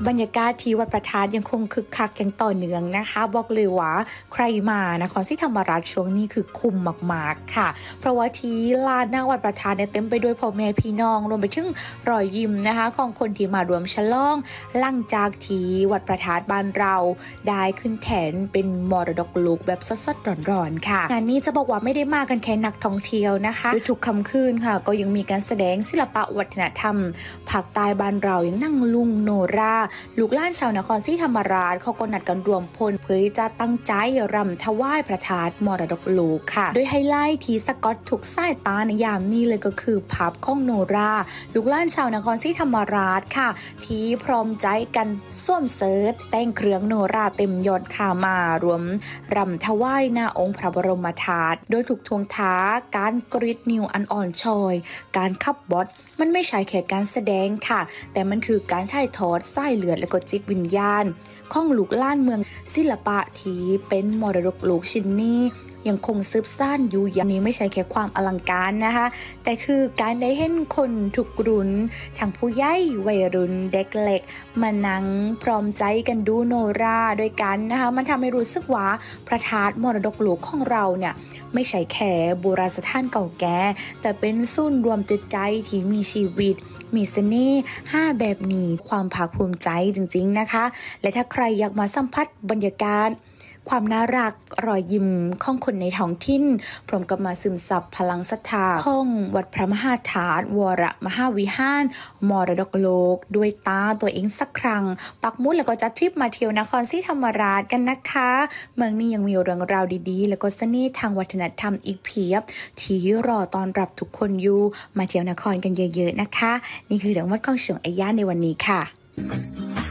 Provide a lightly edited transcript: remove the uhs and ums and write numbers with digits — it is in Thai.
บรรยากาศที่วัดพระธาตุยังคงคึกคักอย่างต่อเนื่องนะคะบอกเลยว่าใครมานครศรีธรรมราชช่วงนี้คือคุ้มมากๆค่ะเพราะว่าที่ลานหน้าวัดพระธาตุเนี่ยเต็มไปด้วยพ่อแม่พี่น้องรวมไปถึงรอยยิ้มนะคะของคนที่มารวมฉลองหลังจากที่วัดพระธาตุบ้านเราได้ขึ้นแทนเป็นมรดกโลกแบบสดๆร้อนๆค่ะงานนี้จะบอกว่าไม่ได้มากันแค่นักท่องเที่ยวนะคะโดยทุกค่ำคืนค่ะก็ยังมีการแสดงศิลปะวัฒนธรรมภาคใต้บ้านเราอย่างนั่งลุงโนราลูกหลานชาวนครศรีธรรมราชเขาก็นัดกันรวมพลเพื่อจะตั้งใจรำถวายพระธาตุมรดกโลกค่ะโดยไฮไลท์ที่สก๊อตถูกสายตาในยามนี้เลยก็คือภาพของโนราลูกหลานชาวนครศรีธรรมราชค่ะที่พร้อมใจกันสวมเสิร์ตแต่งเครื่องโนราเต็มยศค่ะมารวมรำถวายหน้าองค์พระบรมธาตุโดยถูกทวงท้าการกรีดนิ้วอันอ่อนช้อยการขับบอทมันไม่ใช่แค่การแสดงค่ะแต่มันคือการถ่ายทอดสายเลือดและก็จิตวิญญาณของลูกหลานเมืองศิลปะที่เป็นมรดกโลกชิ้นนี้ยังคงสืบซ่านอยู่อย่างนี้ไม่ใช่แค่ความอลังการนะคะแต่คือการได้เห็นคนทุกรุ่นทั้งผู้ใหญ่วัยรุ่นเด็กเล็กมานั่งพร้อมใจกันดูโนราด้วยกันนะคะมันทำให้รู้สึกว่าพระธาตุมรดกโลกของเราเนี่ยไม่ใช่แค่โบราณสถานเก่าแก่แต่เป็นศูนย์รวมจิตใจที่มีชีวิตมีเสน่ห์5แบบนี้ความภาคภูมิใจจริงๆนะคะและถ้าใครอยากมาสัมผัสบรรยากาศความน่ารักรอยยิ้มของคนในท้องถิ่นพร้อมกับมาซึมซับพลังศรัทธาของวัดพระมหาธาตุวรมหาวิหารมรดกโลกด้วยตาตัวเองสักครั้งปักหมุดแล้วก็จัดทริปมาเที่ยวนครศรีธรรมราชกันนะคะเมืองนี้ยังมีเรื่องราวดีๆแล้วก็เสน่ห์ทางวัฒนธรรมอีกเพียบที่รอต้อนรับทุกคนอยู่มาเที่ยวนครกันเยอะๆนะคะนี่คือเรื่องวัดของเฉิงไอย่าในวันนี้ค่ะ